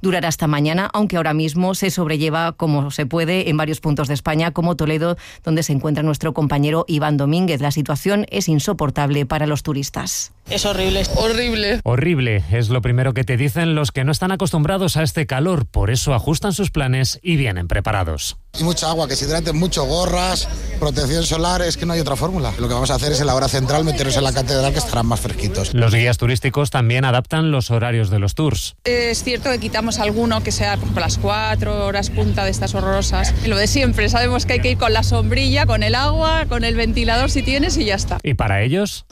durará hasta mañana, aunque ahora mismo se sobrelleva como se puede en varios puntos de España, como Toledo, donde se encuentra nuestro compañero Iván Domínguez. La situación es insoportable para los turistas. Es horrible. Horrible. Horrible es lo primero que te dicen los que no están acostumbrados a este calor, por eso ajustan sus planes y vienen preparados. Y mucha agua, que se hidraten mucho, gorras, protección solar, es que no hay otra fórmula. Lo que vamos a hacer es en la hora central meternos en la catedral, que estarán más fresquitos. Los guías turísticos también adaptan los horarios de los tours. Es cierto que quitamos alguno que sea por las 4 horas punta de estas horrorosas. Lo de siempre, sabemos que hay que ir con la sombrilla, con el agua, con el ventilador si tienes y ya está. ¿Y para ellos?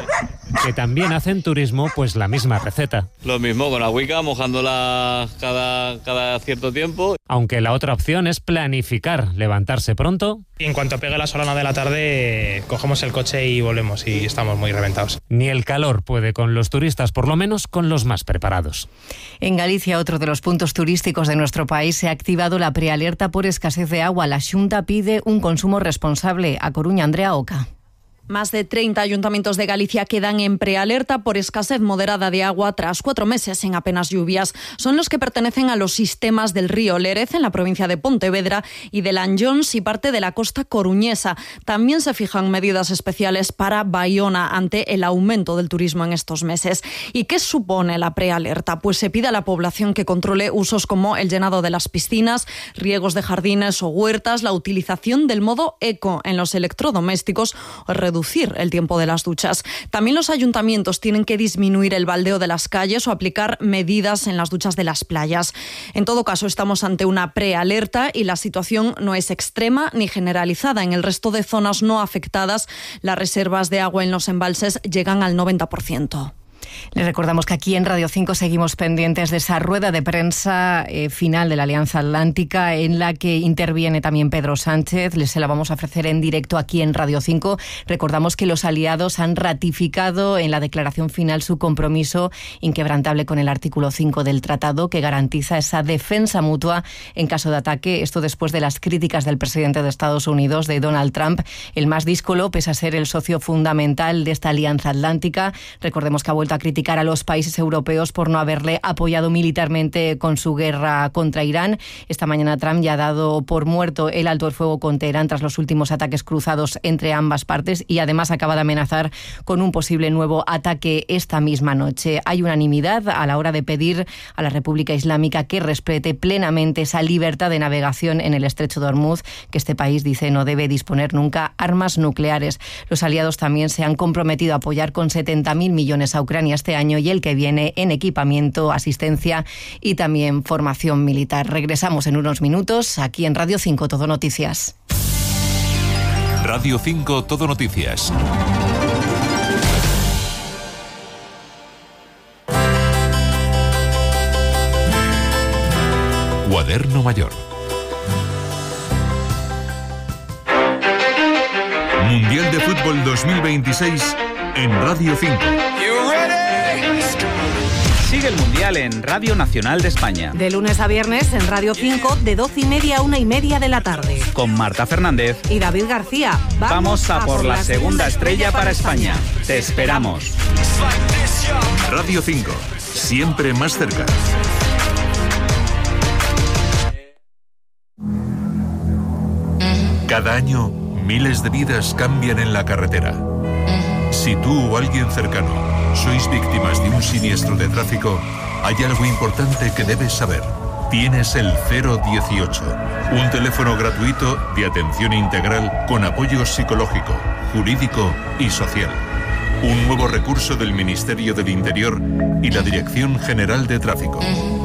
Que también hacen turismo, pues la misma receta. Lo mismo, con agüica, mojándola cada cierto tiempo. Aunque la otra opción es planificar, levantarse pronto. Y en cuanto pegue la solana de la tarde, cogemos el coche y volvemos, y estamos muy reventados. Ni el calor puede con los turistas, por lo menos con los más preparados. En Galicia, otro de los puntos turísticos de nuestro país, se ha activado la prealerta por escasez de agua. La Xunta pide un consumo responsable. A Coruña, Andrea Oca. Más de 30 ayuntamientos de Galicia quedan en prealerta por escasez moderada de agua tras 4 meses sin apenas lluvias. Son los que pertenecen a los sistemas del río Lérez en la provincia de Pontevedra y de Lanllóns y parte de la costa coruñesa. También se fijan medidas especiales para Baiona ante el aumento del turismo en estos meses. ¿Y qué supone la prealerta? Pues se pide a la población que controle usos como el llenado de las piscinas, riegos de jardines o huertas, la utilización del modo eco en los electrodomésticos o reducir el tiempo de las duchas. También los ayuntamientos tienen que disminuir el baldeo de las calles o aplicar medidas en las duchas de las playas. En todo caso, estamos ante una prealerta y la situación no es extrema ni generalizada. En el resto de zonas no afectadas, las reservas de agua en los embalses llegan al 90%. Les recordamos que aquí en Radio 5 seguimos pendientes de esa rueda de prensa final de la Alianza Atlántica, en la que interviene también Pedro Sánchez. Se la vamos a ofrecer en directo aquí en Radio 5. Recordamos que los aliados han ratificado en la declaración final su compromiso inquebrantable con el artículo 5 del tratado, que garantiza esa defensa mutua en caso de ataque. Esto después de las críticas del presidente de Estados Unidos, de Donald Trump, el más díscolo, pese a ser el socio fundamental de esta Alianza Atlántica. Recordemos que ha vuelto a criticar a los países europeos por no haberle apoyado militarmente con su guerra contra Irán. Esta mañana Trump ya ha dado por muerto el alto el fuego con Teherán tras los últimos ataques cruzados entre ambas partes, y además acaba de amenazar con un posible nuevo ataque esta misma noche. Hay unanimidad a la hora de pedir a la República Islámica que respete plenamente esa libertad de navegación en el estrecho de Hormuz, que este país dice no debe disponer nunca armas nucleares. Los aliados también se han comprometido a apoyar con 70.000 millones a Ucrania este año y el que viene en equipamiento, asistencia y también formación militar. Regresamos en unos minutos aquí en Radio 5 Todo Noticias. Radio 5 Todo Noticias. Cuaderno Mayor. Mundial de Fútbol 2026 en Radio 5. Sigue el Mundial en Radio Nacional de España. De lunes a viernes en Radio 5, de 12:30 a 1:30 de la tarde. Con Marta Fernández y David García. Vamos a por la segunda estrella para España. Te esperamos. Radio 5, siempre más cerca. Cada año, miles de vidas cambian en la carretera. Si tú o alguien cercano sois víctimas de un siniestro de tráfico, hay algo importante que debes saber. Tienes el 018, un teléfono gratuito de atención integral con apoyo psicológico, jurídico y social. Un nuevo recurso del Ministerio del Interior y la Dirección General de Tráfico.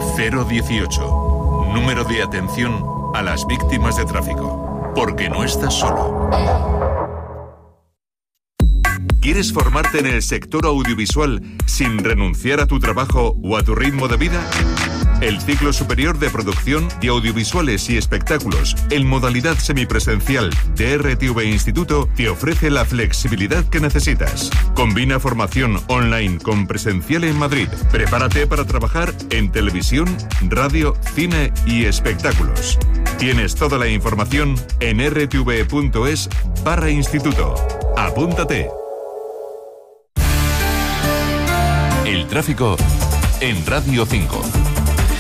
018, número de atención a las víctimas de tráfico. Porque no estás solo. ¿Quieres formarte en el sector audiovisual sin renunciar a tu trabajo o a tu ritmo de vida? El ciclo superior de producción de audiovisuales y espectáculos en modalidad semipresencial de RTV Instituto te ofrece la flexibilidad que necesitas. Combina formación online con presencial en Madrid. Prepárate para trabajar en televisión, radio, cine y espectáculos. Tienes toda la información en rtv.es/instituto. Apúntate. El tráfico en Radio 5.